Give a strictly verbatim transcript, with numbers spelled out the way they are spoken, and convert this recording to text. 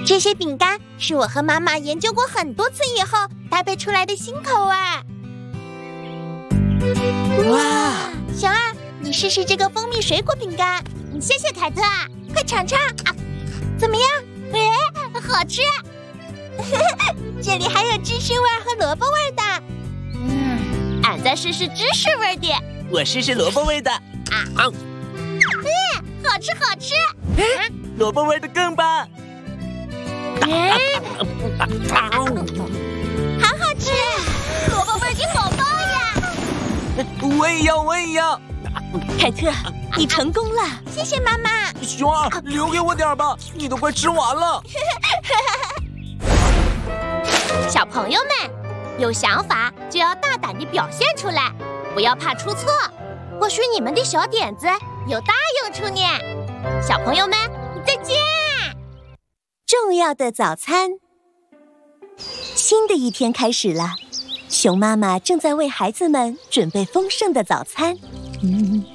这些饼干是我和妈妈研究过很多次以后搭配出来的新口味。哇！小二，你试试这个蜂蜜水果饼干。谢谢凯特，快尝尝，啊、怎么样？哎，好吃！这里还有芝士味和萝卜味的。嗯，俺再试试芝士味的。 我试试萝卜味的。啊啊！ 嗯，好吃好吃。 哎，萝卜味的更棒。 哎，好好吃，萝卜味的好棒呀！ 我也要，我也要。 凯特，你成功了！ 谢谢妈妈。 熊二，留给我点吧，你都快吃完了。 小朋友们，有想法就要大胆地表现出来，不要怕出错。或许你们的小点子有大用处呢。小朋友们，再见。 重要的早餐。新的一天开始了，熊妈妈正在为孩子们准备丰盛的早餐。嗯